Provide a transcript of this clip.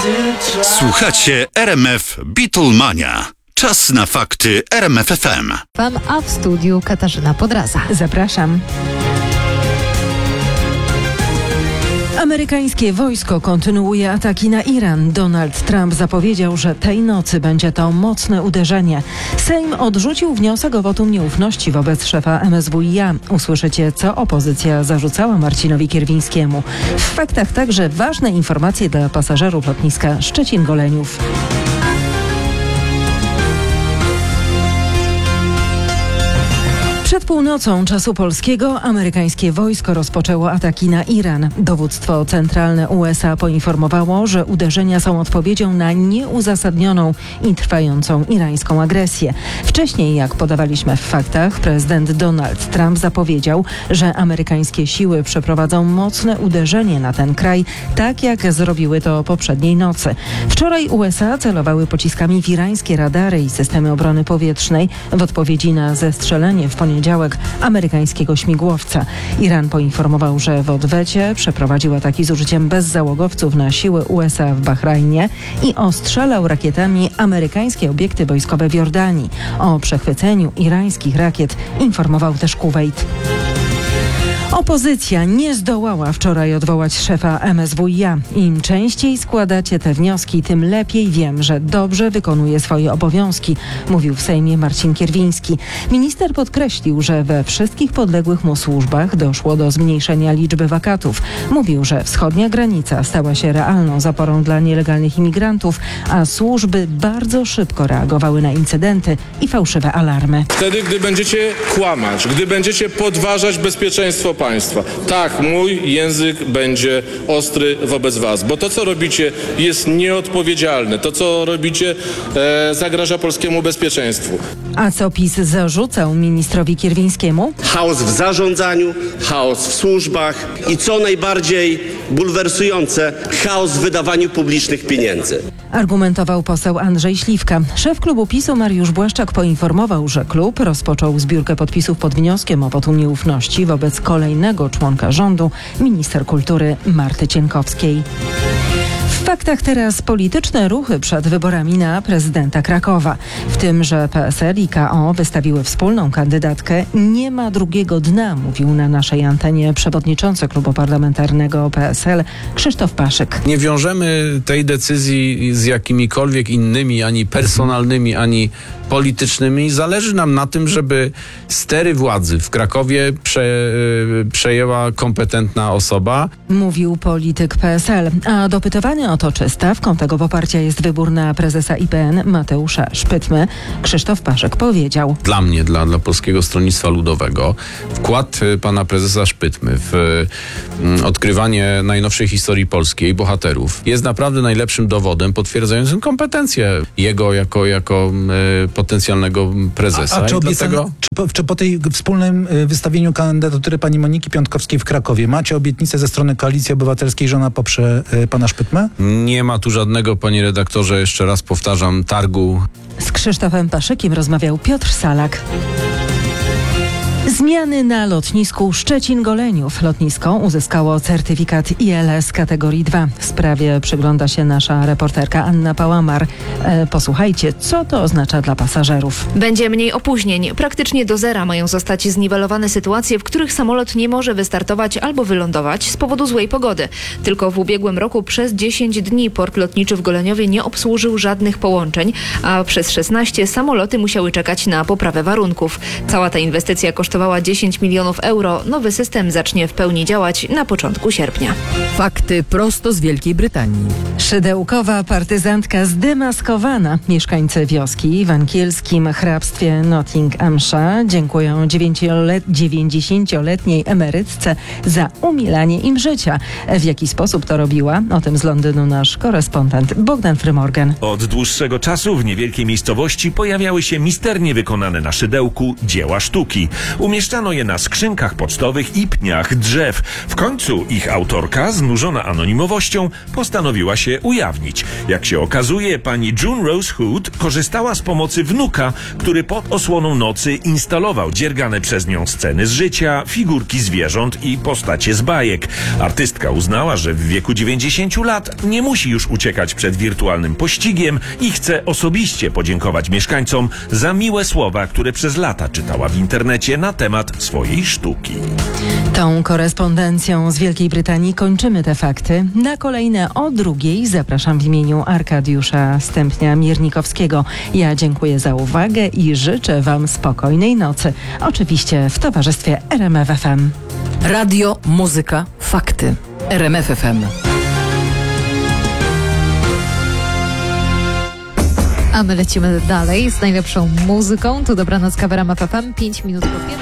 Słuchacie RMF Beatlemania. Czas na fakty RMF FM. A w studiu Katarzyna Podraza. Zapraszam. Amerykańskie wojsko kontynuuje ataki na Iran. Donald Trump zapowiedział, że tej nocy będzie to mocne uderzenie. Sejm odrzucił wniosek o wotum nieufności wobec szefa MSWiA. Usłyszycie, co opozycja zarzucała Marcinowi Kierwińskiemu. W faktach także ważne informacje dla pasażerów lotniska Szczecin-Goleniów. Przed północą czasu polskiego amerykańskie wojsko rozpoczęło ataki na Iran. Dowództwo centralne USA poinformowało, że uderzenia są odpowiedzią na nieuzasadnioną i trwającą irańską agresję. Wcześniej, jak podawaliśmy w faktach, prezydent Donald Trump zapowiedział, że amerykańskie siły przeprowadzą mocne uderzenie na ten kraj, tak jak zrobiły to poprzedniej nocy. Wczoraj USA celowały pociskami w irańskie radary i systemy obrony powietrznej w odpowiedzi na zestrzelenie w poniedziałek amerykańskiego śmigłowca. Iran poinformował, że w odwecie przeprowadził ataki z użyciem bezzałogowców na siły USA w Bahrajnie i ostrzelał rakietami amerykańskie obiekty wojskowe w Jordanii. O przechwyceniu irańskich rakiet informował też Kuwejt. Opozycja nie zdołała wczoraj odwołać szefa MSWiA. Im częściej składacie te wnioski, tym lepiej wiem, że dobrze wykonuje swoje obowiązki, mówił w Sejmie Marcin Kierwiński. Minister podkreślił, że we wszystkich podległych mu służbach doszło do zmniejszenia liczby wakatów. Mówił, że wschodnia granica stała się realną zaporą dla nielegalnych imigrantów, a służby bardzo szybko reagowały na incydenty i fałszywe alarmy. Wtedy, gdy będziecie kłamać, gdy będziecie podważać bezpieczeństwo państwa. Tak, mój język będzie ostry wobec was, bo to, co robicie, jest nieodpowiedzialne. To, co robicie, zagraża polskiemu bezpieczeństwu. A co PiS zarzucał ministrowi Kierwińskiemu? Chaos w zarządzaniu, chaos w służbach i co najbardziej bulwersujące, chaos w wydawaniu publicznych pieniędzy. Argumentował poseł Andrzej Śliwka. Szef klubu PiS-u Mariusz Błaszczak poinformował, że klub rozpoczął zbiórkę podpisów pod wnioskiem o wotum nieufności wobec kolejnego członka rządu, minister kultury Marty Cienkowskiej. W faktach teraz polityczne ruchy przed wyborami na prezydenta Krakowa. W tym, że PSL i KO wystawiły wspólną kandydatkę, nie ma drugiego dna, mówił na naszej antenie przewodniczący klubu parlamentarnego PSL Krzysztof Paszyk. Nie wiążemy tej decyzji z jakimikolwiek innymi, ani personalnymi, ani politycznymi. Zależy nam na tym, żeby stery władzy w Krakowie przejęła kompetentna osoba. Mówił polityk PSL. A dopytywany o to, czy stawką tego poparcia jest wybór na prezesa IPN Mateusza Szpytmy, Krzysztof Paszyk powiedział: Dla mnie, dla Polskiego Stronnictwa Ludowego, wkład pana prezesa Szpytmy w odkrywanie najnowszej historii polskiej, bohaterów, jest naprawdę najlepszym dowodem potwierdzającym kompetencje jego jako potencjalnego prezesa. A czy, czy po tej wspólnym wystawieniu kandydatury pani Moniki Piątkowskiej w Krakowie macie obietnicę ze strony Koalicji Obywatelskiej, że ona poprze pana Szpytmę? Nie ma tu żadnego, panie redaktorze, jeszcze raz powtarzam, targu. Z Krzysztofem Paszykiem rozmawiał Piotr Salak. Zmiany na lotnisku Szczecin-Goleniów. Lotnisko uzyskało certyfikat ILS kategorii 2. W sprawie przygląda się nasza reporterka Anna Pałamar. Posłuchajcie, co to oznacza dla pasażerów. Będzie mniej opóźnień. Praktycznie do zera mają zostać zniwelowane sytuacje, w których samolot nie może wystartować albo wylądować z powodu złej pogody. Tylko w ubiegłym roku przez 10 dni port lotniczy w Goleniowie nie obsłużył żadnych połączeń, a przez 16 samoloty musiały czekać na poprawę warunków. Cała ta inwestycja kosztowała 10 milionów euro. Nowy system zacznie w pełni działać na początku sierpnia. Fakty prosto z Wielkiej Brytanii. Szydełkowa partyzantka zdemaskowana. Mieszkańcy wioski w angielskim hrabstwie Nottinghamshire dziękują 90-letniej emerytce za umilanie im życia. W jaki sposób to robiła? O tym z Londynu nasz korespondent Bogdan Frymorgan. Od dłuższego czasu w niewielkiej miejscowości pojawiały się misternie wykonane na szydełku dzieła sztuki. Umieszczano je na skrzynkach pocztowych i pniach drzew. W końcu ich autorka, znużona anonimowością, postanowiła się ujawnić. Jak się okazuje, pani June Rose Hood korzystała z pomocy wnuka, który pod osłoną nocy instalował dziergane przez nią sceny z życia, figurki zwierząt i postacie z bajek. Artystka uznała, że w wieku 90 lat nie musi już uciekać przed wirtualnym pościgiem i chce osobiście podziękować mieszkańcom za miłe słowa, które przez lata czytała w internecie na temat swojej sztuki. Tą korespondencją z Wielkiej Brytanii kończymy te fakty. Na kolejne o 2:00 zapraszam w imieniu Arkadiusza Stępnia-Miernikowskiego. Ja dziękuję za uwagę i życzę Wam spokojnej nocy. Oczywiście w towarzystwie RMF FM. Radio, muzyka, fakty. RMF FM. A my lecimy dalej z najlepszą muzyką. Tu dobranoc w RMF FM, 5 minut po 1.